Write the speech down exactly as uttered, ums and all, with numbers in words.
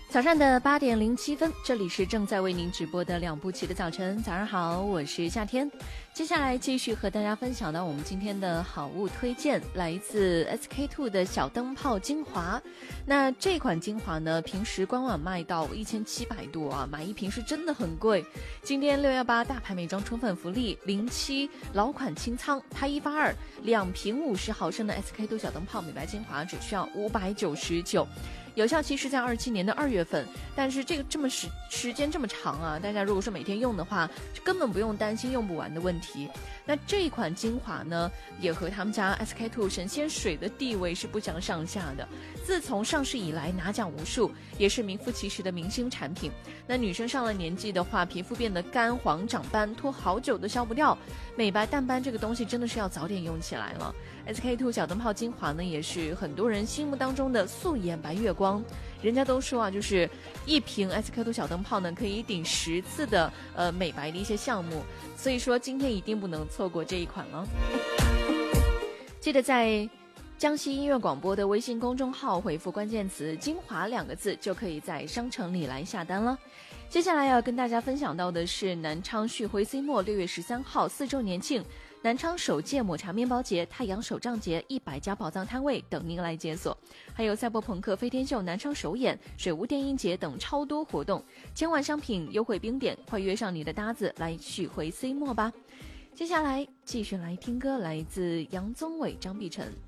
早上的八点零七分，这里是正在为您直播的两步棋的早晨。早上好，我是夏天。接下来继续和大家分享到我们今天的好物推荐，来自 S K two 的小灯泡精华。那这款精华呢，平时官网卖到一千七百多啊，买一瓶是真的很贵。今天六一八大牌美妆充分福利，零七老款清仓，拍一发二，两瓶五十毫升的 S K two 小灯泡美白精华只需要五百九十九。有效期是在二七年的二月份，但是这个这么时时间这么长啊，大家如果说每天用的话，根本不用担心用不完的问题。那这一款精华呢，也和他们家 S K two 神仙水的地位是不相上下的。自从上市以来拿奖无数，也是名副其实的明星产品。那女生上了年纪的话，皮肤变得干黄长斑，拖好久都消不掉，美白淡斑这个东西真的是要早点用起来了。S K two 小灯泡精华呢，也是很多人心目当中的素颜白月光。人家都说啊，就是一瓶 S K two 小灯泡呢，可以顶十次的呃美白的一些项目，所以说今天一定不能错过这一款了。记得在江西音乐广播的微信公众号回复关键词精华两个字，就可以在商城里来下单了。接下来要跟大家分享到的是南昌旭辉 C 墨六月十三号四周年庆，南昌首届抹茶面包节、太阳手账节一百家宝藏摊位等您来解锁，还有赛博朋克飞天秀南昌首演、水屋电音节等超多活动，千万商品优惠冰点，快约上你的搭子来旭辉 C 墨吧。接下来继续来听歌，来自杨宗纬、张碧晨。